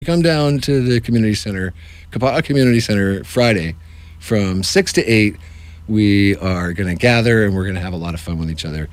come down to the community center, Kapaa Community Center, Friday from 6 to 8. We are going to gather and we're going to have a lot of fun with each other.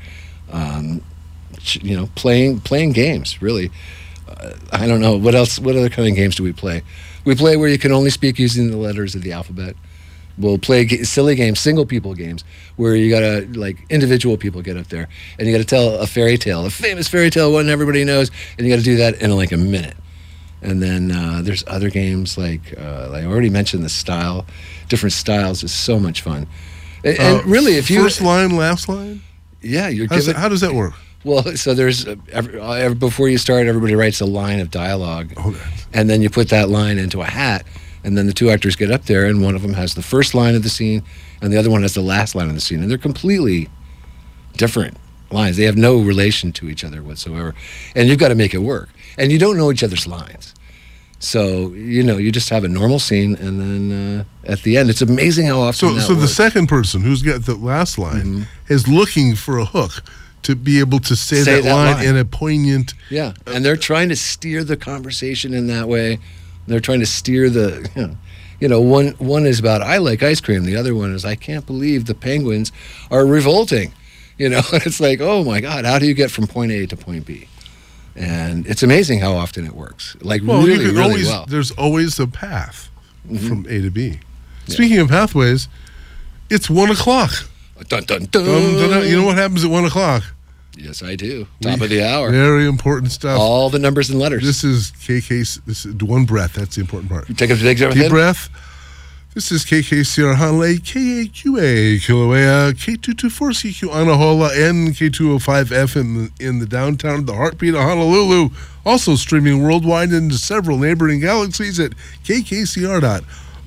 Playing games, really. I don't know. What other kind of games do we play? We play where you can only speak using the letters of the alphabet. We'll play silly games, single people games, where you gotta, individual people get up there and you gotta tell a fairy tale, a famous fairy tale, one everybody knows, and you gotta do that in a minute. And then there's other games I already mentioned different styles is so much fun. And really, if you first line, last line, yeah, how does that work? Well, so there's before you start, everybody writes a line of dialogue, and then you put that line into a hat, and then the two actors get up there, and one of them has the first line of the scene, and the other one has the last line of the scene, and they're completely different lines. They have no relation to each other whatsoever, and you've got to make it work. And you don't know each other's lines. So, you just have a normal scene, and then at the end, it's amazing how often that So the works. second person who's got the last line is looking for a hook to be able to say that line in a poignant... Yeah, and they're trying to steer the conversation in that way. They're trying to steer one is about, I like ice cream. The other one is, I can't believe the penguins are revolting. It's like, oh my God, how do you get from point A to point B? And it's amazing how often it works. Really well. There's always a path from A to B. Yeah. Speaking of pathways, it's 1 o'clock. Dun, dun, dun. You know what happens at 1 o'clock? Yes, I do. Top of the hour. Very important stuff. All the numbers and letters. This is KK. This is one breath. That's the important part. Take a deep breath. This is KKCR Hanalei, KAQA, Kilauea, K224CQ Anahola, and K205F in the downtown, the heartbeat of Honolulu. Also streaming worldwide into several neighboring galaxies at kkcr.org.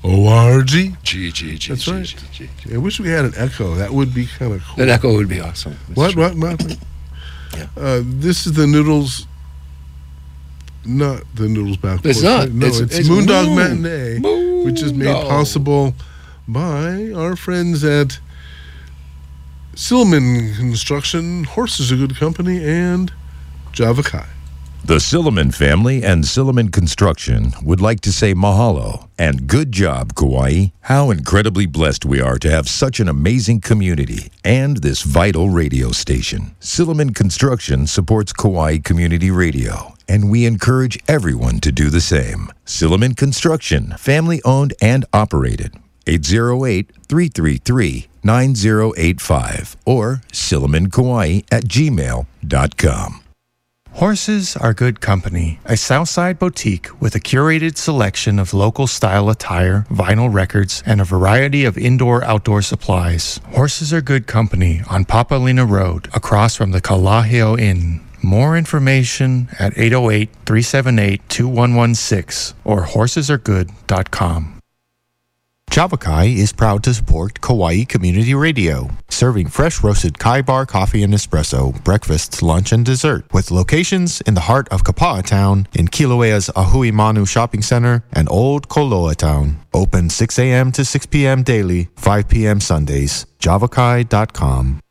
That's right. I wish we had an echo. That would be kind of cool. An echo would be awesome. What? Yeah. This is the Noodles... Not the Noodles Back. It's not. No, it's Moondog Matinee, which is made possible by our friends at Silliman Construction, Horses a Good Company, and Java Kai. The Silliman family and Silliman Construction would like to say mahalo and good job, Kauai. How incredibly blessed we are to have such an amazing community and this vital radio station. Silliman Construction supports Kauai Community Radio, and we encourage everyone to do the same. Silliman Construction, family-owned and operated. 808-333-9085 or sillimankauai@gmail.com. Horses Are Good Company, a Southside boutique with a curated selection of local style attire, vinyl records, and a variety of indoor-outdoor supplies. Horses Are Good Company on Papalina Road, across from the Kalaheo Inn. More information at 808-378-2116 or horsesaregood.com. Java Kai is proud to support Kauai Community Radio, serving fresh roasted Kai bar coffee and espresso, breakfast, lunch, and dessert, with locations in the heart of Kapaa Town, in Kilauea's Ahui Manu Shopping Center, and Old Koloa Town. Open 6 a.m. to 6 p.m. daily, 5 p.m. Sundays. JavaKai.com.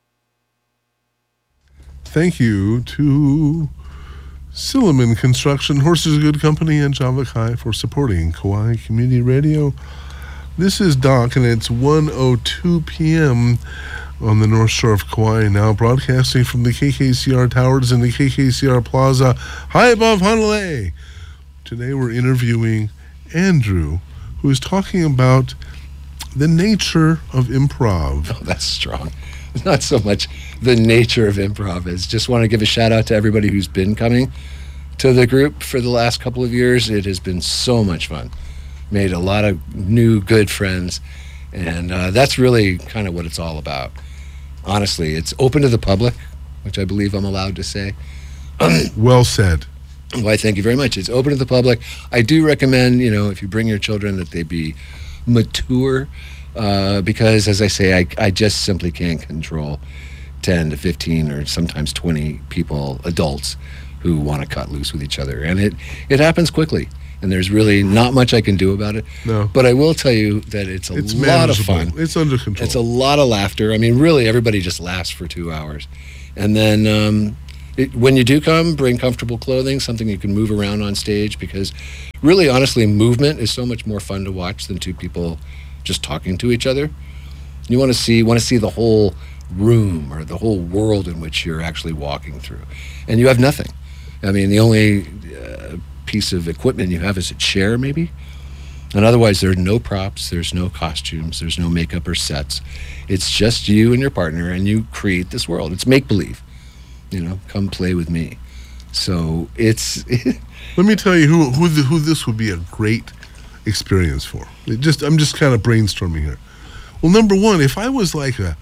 Thank you to Silliman Construction, Horses a Good Company, and Java Kai for supporting Kauai Community Radio. This is Doc, and it's 1:02 p.m. on the North Shore of Kauai, now broadcasting from the KKCR Towers in the KKCR Plaza, high above Honolulu. Today we're interviewing Andrew, who is talking about the nature of improv. Oh, that's strong. Not so much the nature of improv as just want to give a shout out to everybody who's been coming to the group for the last couple of years. It has been so much fun. Made a lot of new good friends, and that's really kind of what it's all about. Honestly, it's open to the public, which I believe I'm allowed to say. Well said. Why, thank you very much. It's open to the public. I do recommend, if you bring your children, that they be mature, because, as I say, I just simply can't control 10 to 15 or sometimes 20 people, adults, who want to cut loose with each other. And it happens quickly. And there's really not much I can do about it. No. But I will tell you that it's a lot of fun. It's under control. It's a lot of laughter. I mean, really, everybody just laughs for 2 hours. And then, When you do come, bring comfortable clothing, something you can move around on stage, because really, honestly, movement is so much more fun to watch than two people just talking to each other. You want to see the whole room or the whole world in which you're actually walking through, and you have nothing. I mean, the only piece of equipment you have is a chair, maybe, and otherwise there are no props, there's no costumes, there's no makeup or sets. It's just you and your partner, and you create this world. It's make-believe. Come play with me. So it's. Let me tell you who this would be a great experience for. I'm just kind of brainstorming here. Well, number one, if I was like a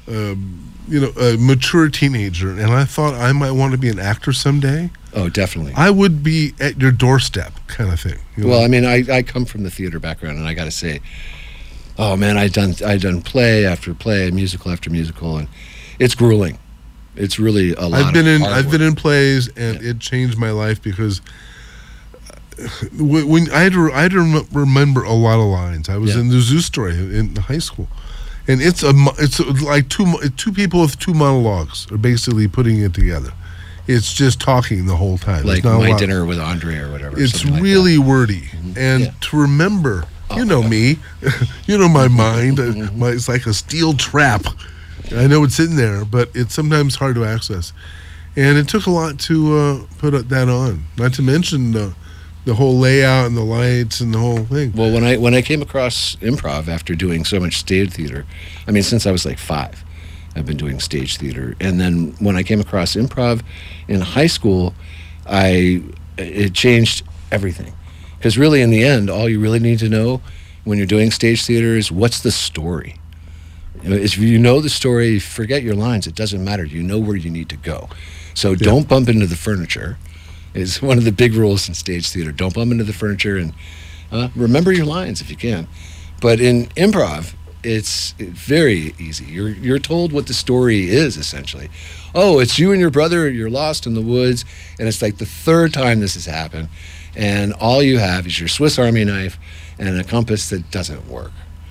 mature teenager and I thought I might want to be an actor someday. Oh, definitely. I would be at your doorstep, kind of thing. Well, I mean, I come from the theater background, and I got to say, oh man, I've done play after play, musical after musical, and it's grueling. It's really a lot. I've been in plays, and it changed my life because when I had to remember a lot of lines. I was in the Zoo Story in high school, and it's like two people with two monologues are basically putting it together. It's just talking the whole time. Like My Dinner with Andre or whatever. It's really wordy, and to remember, me, my mind. It's like a steel trap. I know it's in there, but it's sometimes hard to access. And it took a lot to put that on. Not to mention the whole layout and the lights and the whole thing. Well, when I came across improv after doing so much stage theater, I mean, since I was like 5, I've been doing stage theater. And then when I came across improv in high school, it changed everything. Because really, in the end, all you really need to know when you're doing stage theater is what's the story. If you know the story, forget your lines. It doesn't matter. You know where you need to go. So don't bump into the furniture is one of the big rules in stage theater. Don't bump into the furniture, and remember your lines if you can. But in improv, it's very easy. You're told what the story is, essentially. Oh, it's you and your brother, you're lost in the woods, and it's like the 3rd time this has happened, and all you have is your Swiss Army knife and a compass that doesn't work.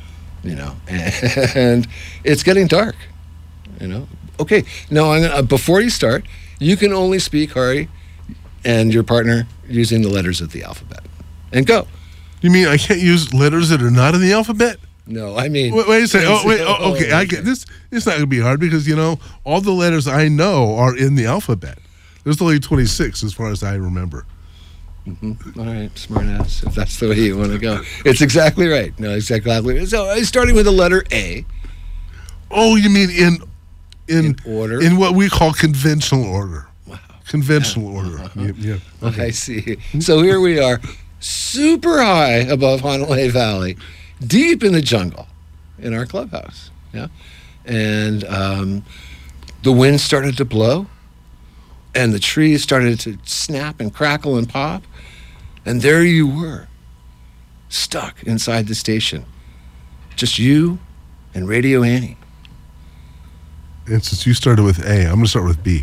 And it's getting dark, Okay, now before you start, you can only speak, Hari, and your partner using the letters of the alphabet. And go. You mean I can't use letters that are not in the alphabet? No, I mean... Wait a second. Okay, I get this. It's not going to be hard because, all the letters I know are in the alphabet. There's only 26 as far as I remember. Mm-hmm. All right, smart ass, if that's the way you want to go. It's exactly right. No, exactly. So starting with the letter A. Oh, you mean in order? In what we call conventional order. Wow. Conventional order. Yeah. Okay. I see. So here we are, super high above Hanalei Valley, deep in the jungle, in our clubhouse. Yeah, and the wind started to blow, and the trees started to snap and crackle and pop. And there you were, stuck inside the station. Just you and Radio Annie. And since you started with A, I'm going to start with B.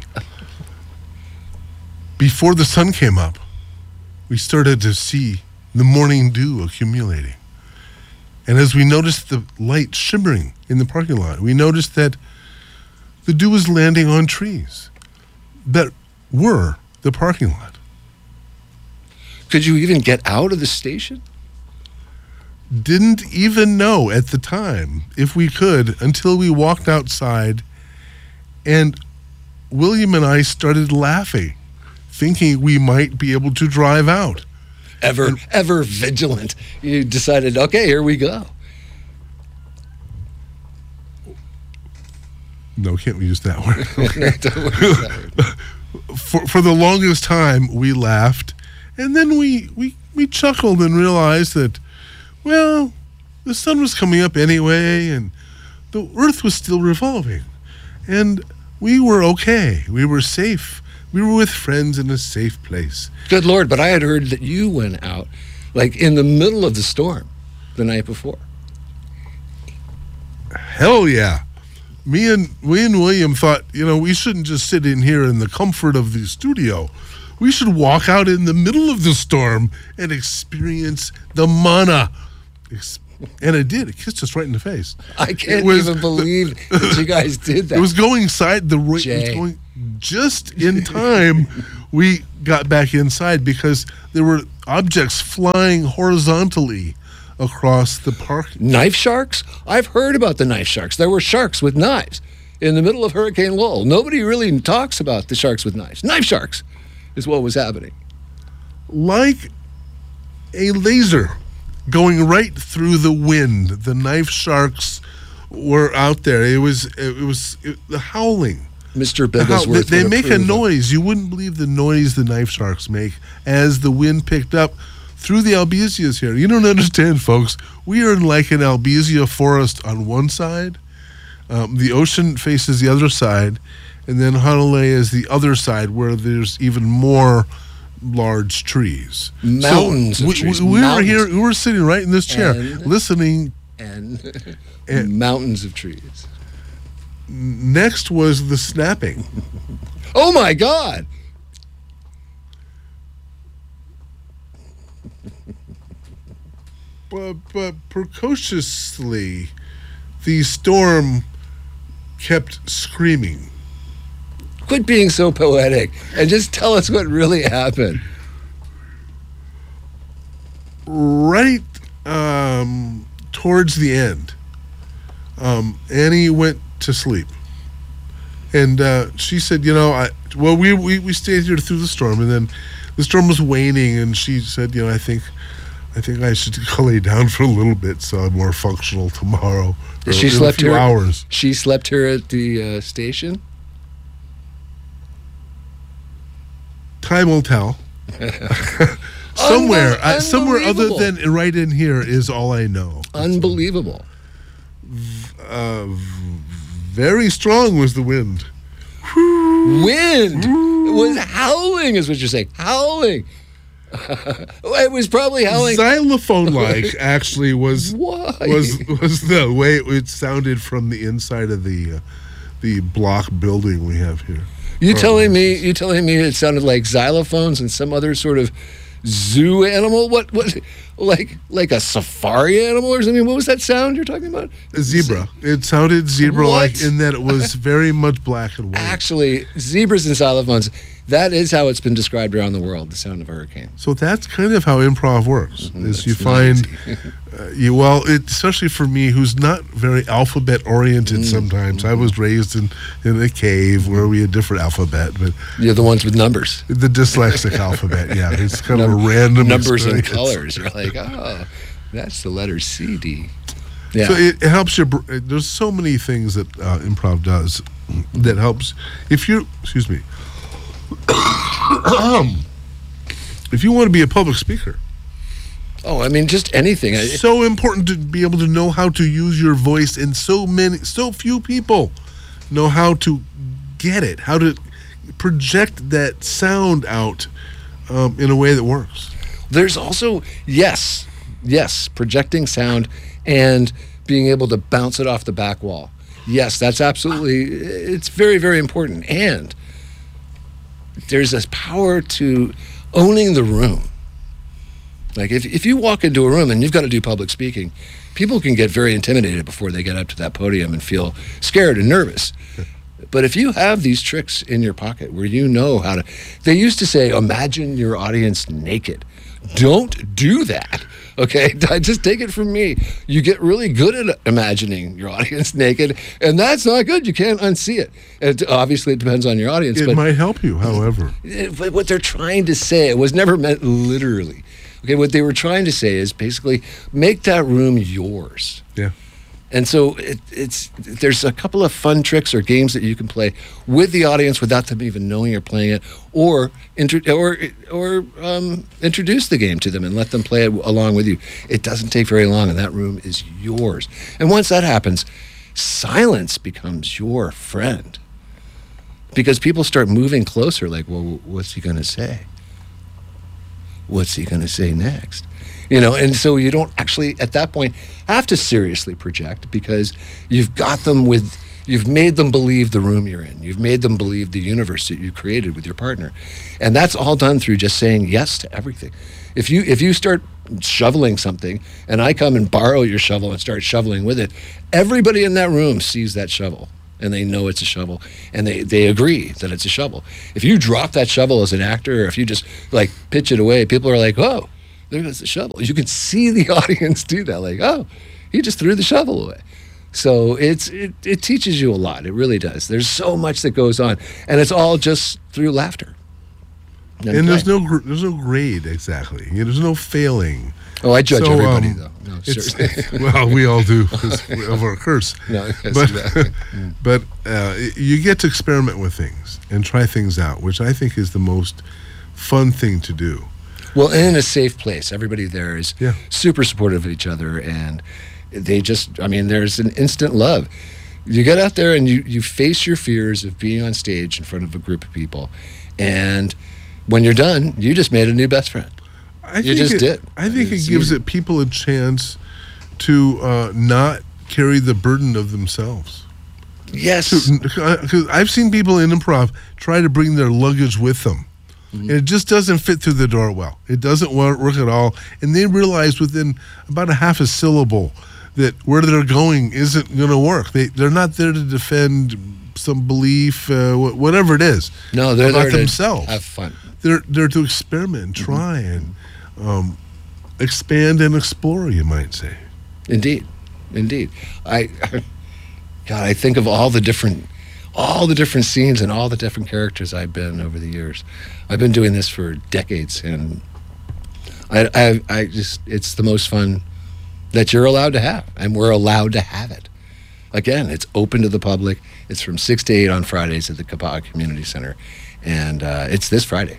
Before the sun came up, we started to see the morning dew accumulating. And as we noticed the light shimmering in the parking lot, we noticed that the dew was landing on trees that were the parking lot. Could you even get out of the station? Didn't even know at the time if we could until we walked outside and William and I started laughing, thinking we might be able to drive out. Ever vigilant. You decided, okay, here we go. No, can't we use that word? Don't worry about that. For the longest time, we laughed, and then we chuckled and realized that, well, the sun was coming up anyway, and the earth was still revolving, and we were okay. We were safe. We were with friends in a safe place. Good Lord, but I had heard that you went out, like in the middle of the storm, the night before. Hell yeah. Me and William thought, we shouldn't just sit in here in the comfort of the studio. We should walk out in the middle of the storm and experience the mana. And it did. It kissed us right in the face. I can't even believe that you guys did that. It was going inside the ring. It was Jay. going just in time. We got back inside because there were objects flying horizontally across the park. Knife sharks? I've heard about the knife sharks. There were sharks with knives in the middle of Hurricane Lowell. Nobody really talks about the sharks with knives. Knife sharks is what was happening. Like a laser going right through the wind. The knife sharks were out there. It was the howling. Mr. Bigglesworth They would make a approve of. noise. You wouldn't believe the noise the knife sharks make as the wind picked up through the albizzias here. You don't understand, folks. We are in like an albizia forest on one side. The ocean faces the other side, and then Honolulu is the other side where there's even more large trees. Mountains of trees. We were Mountains. here. We were sitting right in this chair, And- listening. And And- mountains of trees. Next was the snapping. Oh my God! But precociously, the storm kept screaming. Quit being so poetic and just tell us what really happened. Right towards the end, Annie went to sleep, and she said, we stayed here through the storm, and then the storm was waning, and she said, I think I should go lay down for a little bit so I'm more functional tomorrow. She in slept a few here. hours. She slept here at the station. Time will tell. Somewhere other Unbelievable. than right in here is all I know. Unbelievable. Very strong was the wind. Wind. It was howling, is what you're saying. Howling. It was probably howling. Xylophone-like actually was Why? was the way it sounded from the inside of the block building we have here. You telling me it sounded like xylophones and some other sort of zoo animal? What like a safari animal or something? What was that sound you're talking about? A zebra. It sounded zebra-like What? in that it was very much black and white. Actually, zebras and xylophones, that is how it's been described around the world, the sound of a hurricane. So that's kind of how improv works. Is you That's find not especially for me, who's not very alphabet oriented. Sometimes I was raised in a cave where we had different alphabet, but You're the ones with numbers. the dyslexic alphabet, yeah, it's kind of a random Numbers and experience. colors. You're like, oh, that's the letter CD. Yeah. So it helps you. There's so many things that improv does that helps. If you, excuse me, if you want to be a public speaker, Oh, I mean, just anything. it's so important to be able to know how to use your voice, and so few people know how to get it, how to project that sound out in a way that works. There's also, yes, projecting sound and being able to bounce it off the back wall. Yes, that's absolutely, it's very, very important. And there's this power to owning the room. Like if you walk into a room and you've got to do public speaking, people can get very intimidated before they get up to that podium and feel scared and nervous. But if you have these tricks in your pocket where you know how to, they used to say, imagine your audience naked. Don't do that. Okay, just take it from me. You get really good at imagining your audience naked, and that's not good. You can't unsee it. Obviously, it depends on your audience. It but might help you, however. but what they're trying to say, it was never meant literally. Okay, what they were trying to say is basically make that room yours. Yeah. And so there's a couple of fun tricks or games that you can play with the audience without them even knowing you're playing it, or introduce the game to them and let them play it along with you. It doesn't take very long, and that room is yours. And once that happens, silence becomes your friend, because people start moving closer. Like, well, what's he going to say? What's he going to say next? And so you don't actually, at that point, have to seriously project, because you've got them with You've made them believe the room you're in. You've made them believe the universe that you created with your partner. And that's all done through just saying yes to everything. If you start shoveling something and I come and borrow your shovel and start shoveling with it, everybody in that room sees that shovel and they know it's a shovel and they agree that it's a shovel. If you drop that shovel as an actor, or if you just like pitch it away, people are like, oh, there goes the shovel. You can see the audience do that, like, oh, he just threw the shovel away. So it teaches you a lot. It really does. There's so much that goes on, and it's all just through laughter. And there's no grade exactly. There's no failing. Oh, I judge everybody though. No, seriously. Well, we all do of our curse. No, but you get to experiment with things and try things out, which I think is the most fun thing to do. Well, and in a safe place. Everybody there is super supportive of each other, and they just, I mean, there's an instant love. You get out there and you face your fears of being on stage in front of a group of people, and when you're done, you just made a new best friend. I think it gives people a chance to not carry the burden of themselves. Yes. Because I've seen people in improv try to bring their luggage with them. Mm-hmm. And it just doesn't fit through the door well. It doesn't work at all. And they realize within about a half a syllable that where they're going isn't going to work. They're not there to defend some belief, whatever it is. No, they're about there themselves. To have fun. They're to experiment and try and expand and explore, you might say. Indeed. I think of all the different scenes and all the different characters I've been over the years. I've been doing this for decades, and I just, it's the most fun that you're allowed to have, and we're allowed to have it. Again, it's open to the public. It's from 6 to 8 on Fridays at the Kapaa Community Center, and it's this Friday.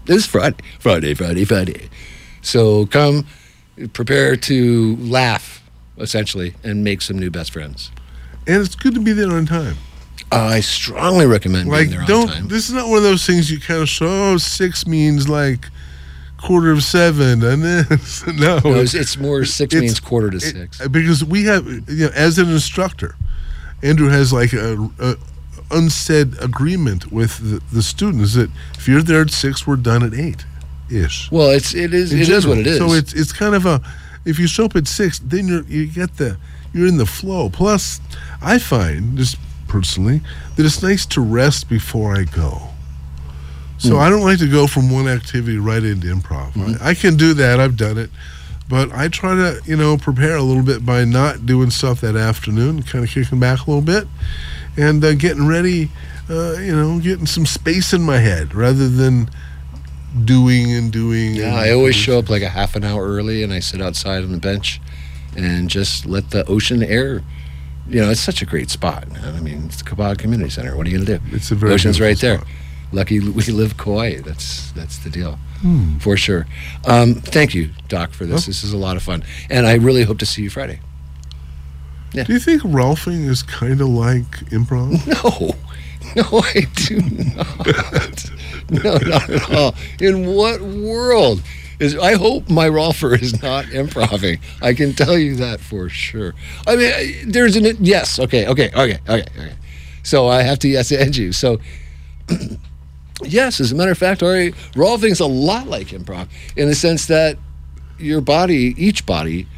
Friday. So come, prepare to laugh, essentially, and make some new best friends. And it's good to be there on time. I strongly recommend being there on time. This is not one of those things you kind of show, 6 means like 7:15, and then, no. It's more 6 means 5:45. Because we have, as an instructor, Andrew has like a unsaid agreement with the students that if you're there at 6, we're done at 8-ish. Well, it is what it is. So it's kind of if you show up at 6, then you're in the flow. Plus, I find just personally that it's nice to rest before I go. So I don't like to go from one activity right into improv. Mm-hmm. I can do that. I've done it. But I try to, prepare a little bit by not doing stuff that afternoon, kind of kicking back a little bit, and getting ready, getting some space in my head rather than doing. Yeah, I always show up like a half an hour early, and I sit outside on the bench and just let the ocean air. It's such a great spot. I mean, it's the Kapaa Community Center. What are you going to do? It's a very ocean's right spot. there. Lucky we live Kauai. That's the deal, for sure. Thank you, Doc, for this. This is a lot of fun, and I really hope to see you Friday. Yeah. Do you think Rolfing is kind of like improv? No, I do not. No, not at all. In what world I hope my Rolfer is not improving. I can tell you that for sure. I mean, yes. Okay. So I have to yes and you. So. Yes, as a matter of fact, Ari, Rolfing's a lot like improv in the sense that each body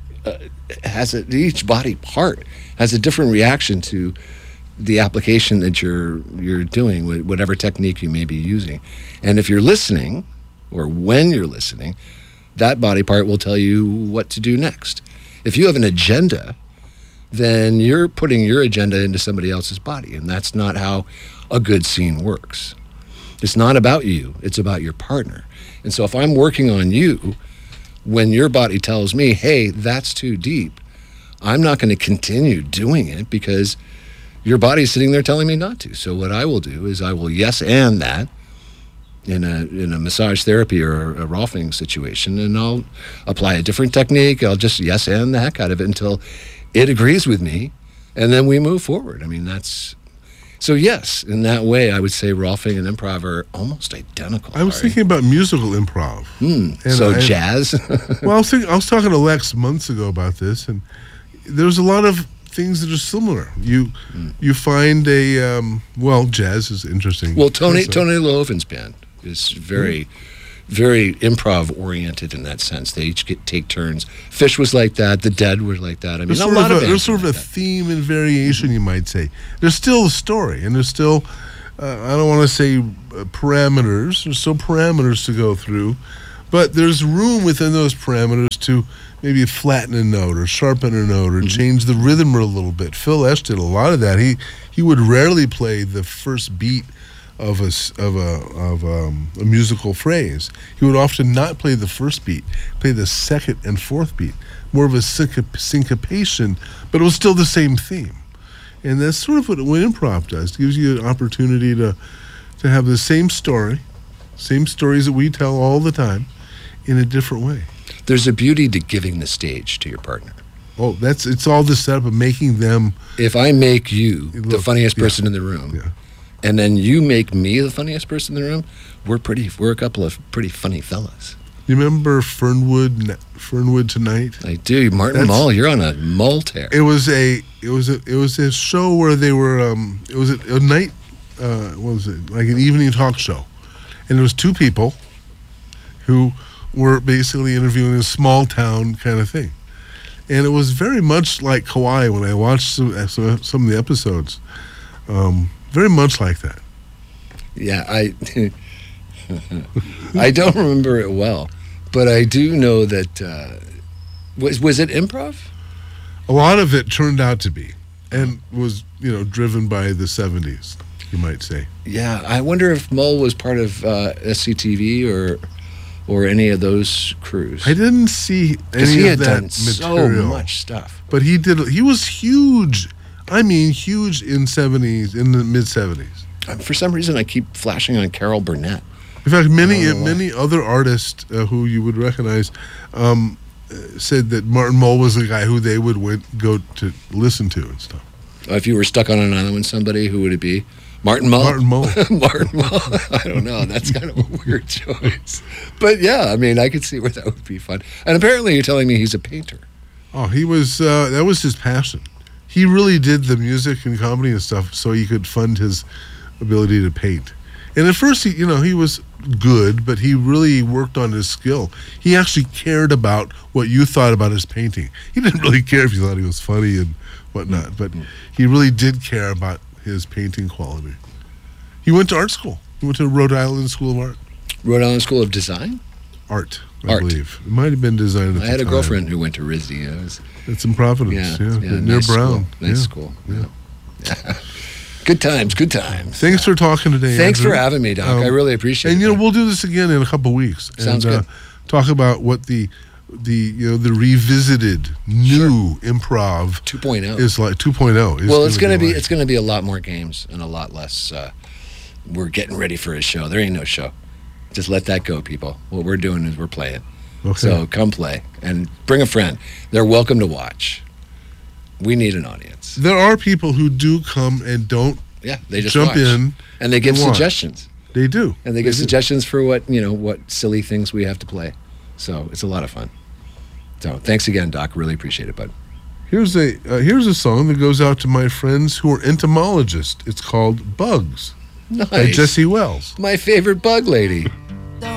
part has a different reaction to the application that you're doing with whatever technique you may be using. And if you're listening, or when you're listening, that body part will tell you what to do next. If you have an agenda, then you're putting your agenda into somebody else's body, and that's not how a good scene works. It's not about you, it's about your partner. And so if I'm working on you, when your body tells me, hey, that's too deep, I'm not going to continue doing it because your body's sitting there telling me not to. So what I will do is I will yes and that in a massage therapy or a Rolfing situation, and I'll apply a different technique. I'll just yes and the heck out of it until it agrees with me, and then we move forward. I mean, so yes, in that way, I would say Rolfing and improv are almost identical. I was thinking about musical improv. Jazz? Well, I was talking to Lex months ago about this, and there was a lot of things that are similar. You find a jazz is interesting. Well, Tony Loven's band is very improv oriented in that sense. They each take turns. Fish was like that. The Dead were like that. I mean, there's sort of a theme and variation, you might say. There's still a story, and there's still I don't want to say parameters. There's still parameters to go through, but there's room within those parameters to maybe flatten a note or sharpen a note or change the rhythm a little bit. Phil Esch did a lot of that. He would rarely play the first beat of a musical phrase. He would often not play the first beat, play the second and fourth beat, more of a syncopation, but it was still the same theme. And that's sort of what improv does. It gives you an opportunity to have the same stories that we tell all the time in a different way. There's a beauty to giving the stage to your partner. Oh, it's all the setup of making them. If I make you the funniest person in the room, and then you make me the funniest person in the room, we're a couple of pretty funny fellas. You remember Fernwood Tonight? I do. Martin Mull, you're on a Mull tear. It was a show where they were it was a night what was it, like an evening talk show, and there was two people who were basically interviewing a small town kind of thing, and it was very much like Kauai when I watched some of the episodes, very much like that. Yeah, I don't remember it well, but I do know that was it improv? A lot of it turned out to be, and was driven by the 70s, you might say. Yeah, I wonder if Mull was part of SCTV or any of those crews. I didn't see any of that material. So much stuff. But he was huge. I mean, huge in the mid 70s. For some reason, I keep flashing on Carol Burnett. In fact, many other artists who you would recognize said that Martin Mull was the guy who they would go to listen to and stuff. If you were stuck on an island with somebody, who would it be? Martin Mull? Martin Mull. Martin Mull. I don't know. That's kind of a weird choice. But yeah, I mean, I could see where that would be fun. And apparently you're telling me he's a painter. Oh, he was, that was his passion. He really did the music and comedy and stuff so he could fund his ability to paint. And at first, he was good, but he really worked on his skill. He actually cared about what you thought about his painting. He didn't really care if you thought he was funny and whatnot, but he really did care about his painting quality. He went to art school. He went to Rhode Island School of Art. Rhode Island School of Design? Art, I believe. It might have been design at the time. I had a girlfriend who went to RISD. It's in Providence, near nice Brown. School. Nice school. Yeah. Good times. Thanks for talking today, Thanks Andrew. for having me, Doc. I really appreciate it. And we'll do this again in a couple weeks. Sounds good. Talk about what the revisited new improv 2.0 is like. 2.0. Well, it's going to be a lot more games and a lot less. We're getting ready for a show. There ain't no show. Just let that go, people. What we're doing is we're playing. Okay. So come play and bring a friend. They're welcome to watch. We need an audience. There are people who do come and don't. Yeah, they just jump watch. in and they give suggestions. They do, and they give suggestions for what silly things we have to play. So it's a lot of fun. So thanks again, Doc. Really appreciate it, bud. Here's a song that goes out to my friends who are entomologists. It's called "Bugs" Nice. by Jessie Wells. My favorite bug lady.